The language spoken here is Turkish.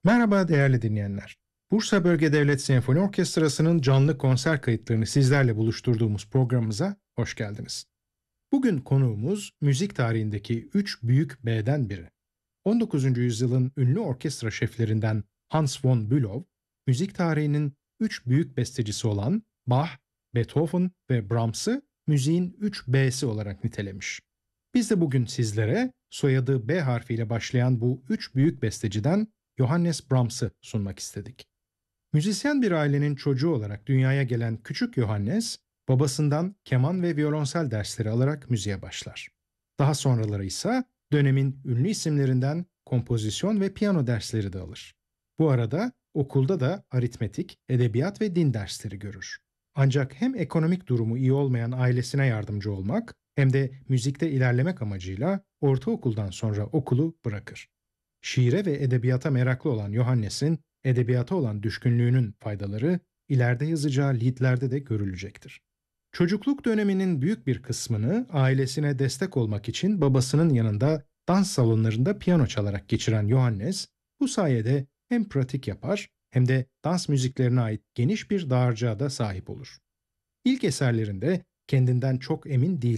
Merhaba değerli dinleyenler. Bursa Bölge Devlet Senfoni Orkestrası'nın canlı konser kayıtlarını sizlerle buluşturduğumuz programımıza hoş geldiniz. Bugün konuğumuz müzik tarihindeki 3 büyük B'den biri. 19. yüzyılın ünlü orkestra şeflerinden Hans von Bülow, müzik tarihinin 3 büyük bestecisi olan Bach, Beethoven ve Brahms'ı müziğin 3 B'si olarak nitelemiş. Biz de bugün sizlere soyadı B harfiyle başlayan bu 3 büyük besteciden Johannes Brahms'ı sunmak istedik. Müzisyen bir ailenin çocuğu olarak dünyaya gelen küçük Johannes, babasından keman ve violonsel dersleri alarak müziğe başlar. Daha sonraları ise dönemin ünlü isimlerinden kompozisyon ve piyano dersleri de alır. Bu arada okulda da aritmetik, edebiyat ve din dersleri görür. Ancak hem ekonomik durumu iyi olmayan ailesine yardımcı olmak hem de müzikte ilerlemek amacıyla ortaokuldan sonra okulu bırakır. Şiire ve edebiyata meraklı olan Johannes'in edebiyata olan düşkünlüğünün faydaları ileride yazacağı liedlerde de görülecektir. Çocukluk döneminin büyük bir kısmını ailesine destek olmak için babasının yanında dans salonlarında piyano çalarak geçiren Johannes, bu sayede hem pratik yapar hem de dans müziklerine ait geniş bir dağarcığa da sahip olur. İlk eserlerinde kendinden çok emin değil